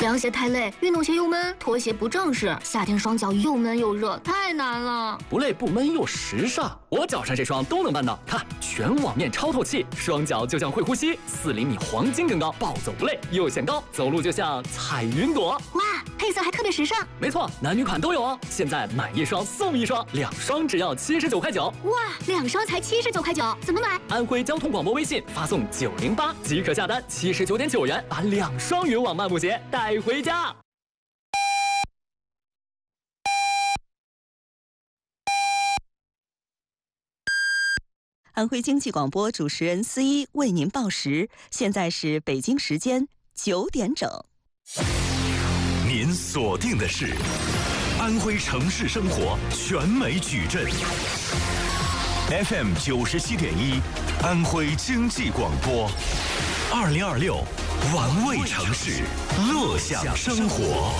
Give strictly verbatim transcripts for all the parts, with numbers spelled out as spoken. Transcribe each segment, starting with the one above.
凉鞋太累，运动鞋又闷，拖鞋不正式，夏天双脚又闷又热，太难了。 不累不闷又时尚，我脚上这双都能办到。看，全网面超透气，双脚就像会呼吸，四厘米黄金更高，暴走不累又显高，走路就像踩云朵。 哇，配色还特别时尚。 没错，男女款都有哦。现在买一双送一双，两双只要七十九块九。 哇，两双才七十九块九，怎么买？ 安徽交通广播微信发送九零八即可下单，七十九点九元把两双云网漫步鞋带回家。 安徽经济广播主持人思一为您报时，现在是北京时间九点整。 您锁定的是安徽城市生活全美矩阵 F M 九十七点一，安徽经济广播，二零二六玩味城市，乐享生活。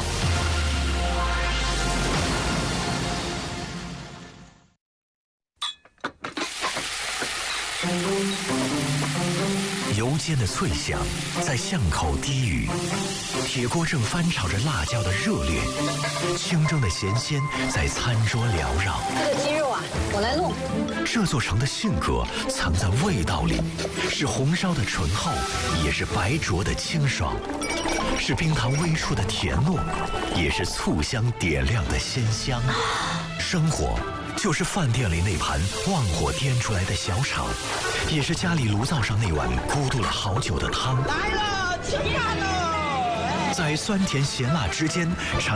油煎的脆响在巷口低语，铁锅正翻炒着辣椒的热烈，清蒸的咸鲜在餐桌缭绕。 这个鸡肉啊，我来弄。 这座城的性格藏在味道里，是红烧的醇厚，也是白灼的清爽，是冰糖微出的甜糯，也是醋香点亮的鲜香。生活就是饭店里那盘旺火颠出来的小炒，也是家里炉灶上那碗咕嘟了好久的汤。 来了，吃饭喽！ 在酸甜咸辣之间尝